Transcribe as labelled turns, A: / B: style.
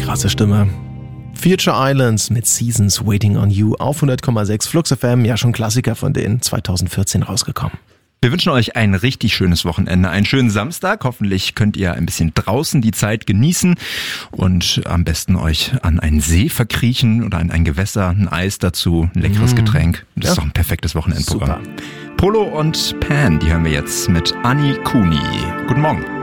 A: krasse Stimme. Future Islands mit Seasons Waiting on You auf 100,6 Flux FM, ja schon Klassiker von denen, 2014 rausgekommen.
B: Wir wünschen euch ein richtig schönes Wochenende, einen schönen Samstag. Hoffentlich könnt ihr ein bisschen draußen die Zeit genießen und am besten euch an einen See verkriechen oder an ein Gewässer, ein Eis dazu, ein leckeres Getränk. Das ist doch ein perfektes Wochenendprogramm. Super. Polo und Pan, die hören wir jetzt mit Annie Cooney. Guten Morgen.